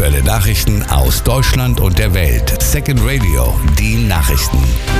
Aktuelle Nachrichten aus Deutschland und der Welt. Second Radio, die Nachrichten.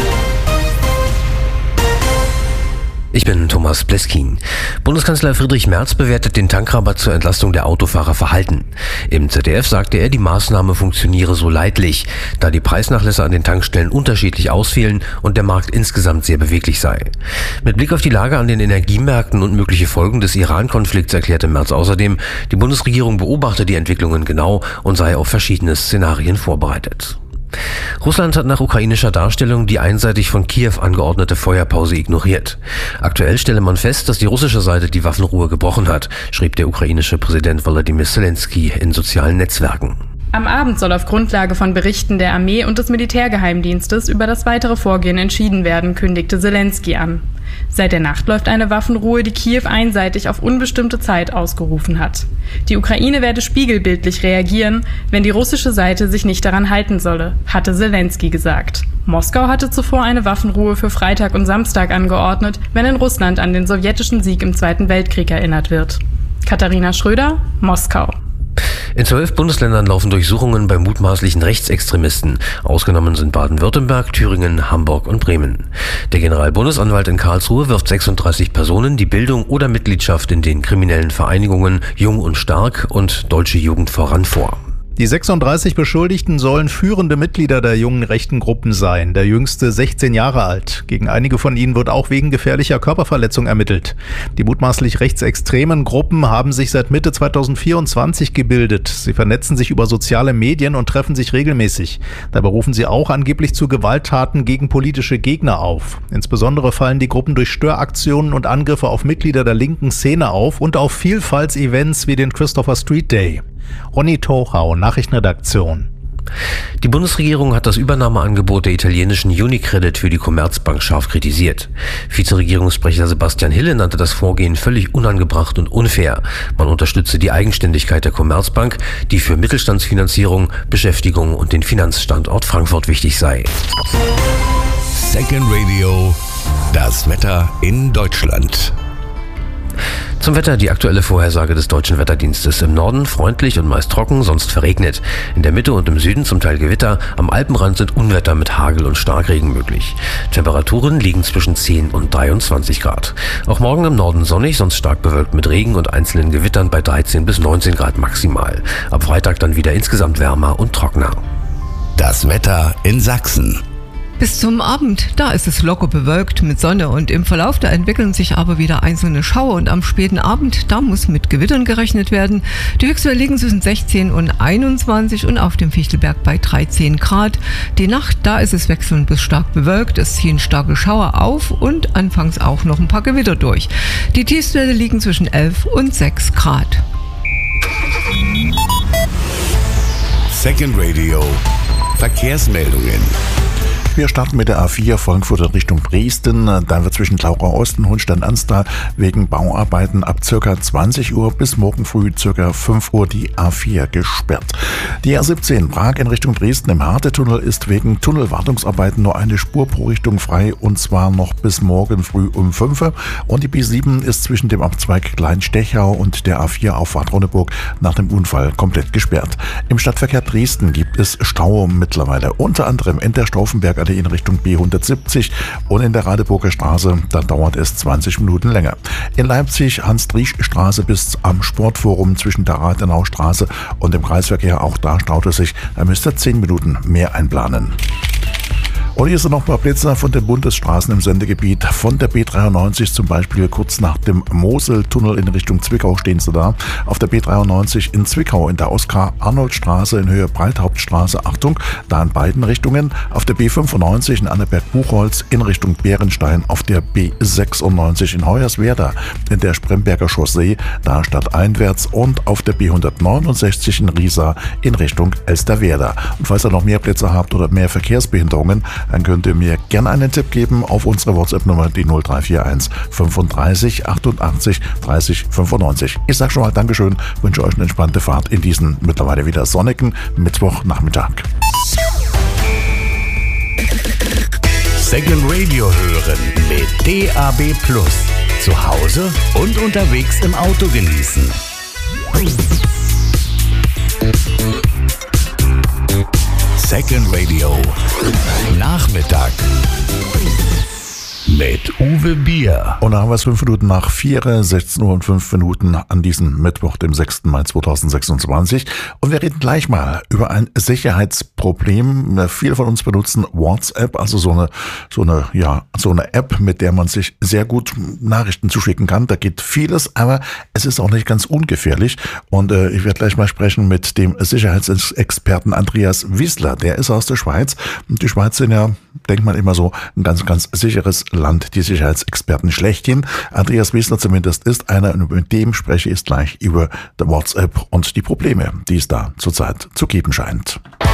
Ich bin Thomas Pleskin. Bundeskanzler Friedrich Merz bewertet den Tankrabatt zur Entlastung der Autofahrer verhalten. Im ZDF sagte er, die Maßnahme funktioniere so leidlich, da die Preisnachlässe an den Tankstellen unterschiedlich ausfielen und der Markt insgesamt sehr beweglich sei. Mit Blick auf die Lage an den Energiemärkten und mögliche Folgen des Iran-Konflikts erklärte Merz außerdem, die Bundesregierung beobachte die Entwicklungen genau und sei auf verschiedene Szenarien vorbereitet. Russland hat nach ukrainischer Darstellung die einseitig von Kiew angeordnete Feuerpause ignoriert. Aktuell stelle man fest, dass die russische Seite die Waffenruhe gebrochen hat, schrieb der ukrainische Präsident Volodymyr Zelensky in sozialen Netzwerken. Am Abend soll auf Grundlage von Berichten der Armee und des Militärgeheimdienstes über das weitere Vorgehen entschieden werden, kündigte Zelensky an. Seit der Nacht läuft eine Waffenruhe, die Kiew einseitig auf unbestimmte Zeit ausgerufen hat. Die Ukraine werde spiegelbildlich reagieren, wenn die russische Seite sich nicht daran halten solle, hatte Zelensky gesagt. Moskau hatte zuvor eine Waffenruhe für Freitag und Samstag angeordnet, wenn in Russland an den sowjetischen Sieg im Zweiten Weltkrieg erinnert wird. Katharina Schröder, Moskau. In 12 Bundesländern laufen Durchsuchungen bei mutmaßlichen Rechtsextremisten. Ausgenommen sind Baden-Württemberg, Thüringen, Hamburg und Bremen. Der Generalbundesanwalt in Karlsruhe wirft 36 Personen die Bildung oder Mitgliedschaft in den kriminellen Vereinigungen Jung und Stark und Deutsche Jugend voran vor. Die 36 Beschuldigten sollen führende Mitglieder der jungen rechten Gruppen sein, der jüngste 16 Jahre alt. Gegen einige von ihnen wird auch wegen gefährlicher Körperverletzung ermittelt. Die mutmaßlich rechtsextremen Gruppen haben sich seit Mitte 2024 gebildet. Sie vernetzen sich über soziale Medien und treffen sich regelmäßig. Dabei rufen sie auch angeblich zu Gewalttaten gegen politische Gegner auf. Insbesondere fallen die Gruppen durch Störaktionen und Angriffe auf Mitglieder der linken Szene auf und auf Vielfaltsevents wie den Christopher Street Day. Ronny Tochau, Nachrichtenredaktion. Die Bundesregierung hat das Übernahmeangebot der italienischen Unicredit für die Commerzbank scharf kritisiert. Vizeregierungssprecher Sebastian Hille nannte das Vorgehen völlig unangebracht und unfair. Man unterstütze die Eigenständigkeit der Commerzbank, die für Mittelstandsfinanzierung, Beschäftigung und den Finanzstandort Frankfurt wichtig sei. Second Radio, das Wetter in Deutschland. Zum Wetter die aktuelle Vorhersage des Deutschen Wetterdienstes. Im Norden freundlich und meist trocken, sonst verregnet. In der Mitte und im Süden zum Teil Gewitter. Am Alpenrand sind Unwetter mit Hagel und Starkregen möglich. Temperaturen liegen zwischen 10 und 23 Grad. Auch morgen im Norden sonnig, sonst stark bewölkt mit Regen und einzelnen Gewittern bei 13 bis 19 Grad maximal. Ab Freitag dann wieder insgesamt wärmer und trockener. Das Wetter in Sachsen. Bis zum Abend, da ist es locker bewölkt mit Sonne und im Verlauf da entwickeln sich aber wieder einzelne Schauer und am späten Abend, da muss mit Gewittern gerechnet werden. Die Höchstwerte liegen zwischen 16 und 21 und auf dem Fichtelberg bei 13 Grad. Die Nacht, da ist es wechselnd bis stark bewölkt, es ziehen starke Schauer auf und anfangs auch noch ein paar Gewitter durch. Die Tiefstwerte liegen zwischen 11 und 6 Grad. Second Radio, Verkehrsmeldungen. Wir starten mit der A4 Frankfurt in Richtung Dresden. Da wird zwischen Laura Ost und Hohenstein-Anstal wegen Bauarbeiten ab ca. 20 Uhr bis morgen früh ca. 5 Uhr die A4 gesperrt. Die A17 Prag in Richtung Dresden im Hartetunnel ist wegen Tunnelwartungsarbeiten nur eine Spur pro Richtung frei und zwar noch bis morgen früh um 5 Uhr. Und die B7 ist zwischen dem Abzweig Kleinstechau und der A4 auf Bad Ronneburg nach dem Unfall komplett gesperrt. Im Stadtverkehr Dresden gibt es Stau mittlerweile, unter anderem in der Stauffenberger Allee in Richtung B170 und in der Radeburger Straße, da dauert es 20 Minuten länger. In Leipzig Hans-Driesch-Straße bis am Sportforum zwischen der Rathenaustraße und dem Kreisverkehr, auch da staut es sich, da müsst ihr 10 Minuten mehr einplanen. Und hier sind noch ein paar Plätze von den Bundesstraßen im Sendegebiet. Von der B93 zum Beispiel kurz nach dem Moseltunnel in Richtung Zwickau stehen sie da. Auf der B93 in Zwickau in der Oskar-Arnold-Straße in Höhe Breithauptstraße. Achtung, da in beiden Richtungen. Auf der B95 in Annaberg-Buchholz in Richtung Bärenstein. Auf der B96 in Hoyerswerda in der Spremberger Chaussee, da stadteinwärts. Und auf der B169 in Riesa in Richtung Elsterwerda. Und falls ihr noch mehr Plätze habt oder mehr Verkehrsbehinderungen, dann könnt ihr mir gerne einen Tipp geben auf unsere WhatsApp-Nummer, die 0341 35 88 30 95. Ich sage schon mal Dankeschön, wünsche euch eine entspannte Fahrt in diesen mittlerweile wieder sonnigen Mittwochnachmittag. Second Radio hören mit DAB+. Zu Hause und unterwegs im Auto genießen. Second Radio Nachmittag mit Uwe Bier. Und da haben wir es 5 Minuten nach 4, 16 Uhr und 5 Minuten an diesem Mittwoch, dem 6. Mai 2026. Und wir reden gleich mal über ein Sicherheitsproblem. Viele von uns benutzen WhatsApp, also so eine App, mit der man sich sehr gut Nachrichten zuschicken kann. Da geht vieles, aber es ist auch nicht ganz ungefährlich. Und ich werde gleich mal sprechen mit dem Sicherheitsexperten Andreas Wiesler. Der ist aus der Schweiz. Und die Schweiz sind ja, denkt man immer so, ein ganz, ganz sicheres Land, die Sicherheitsexperten schlechthin. Andreas Wiesler zumindest ist einer, und mit dem spreche ich gleich über WhatsApp und die Probleme, die es da zurzeit zu geben scheint.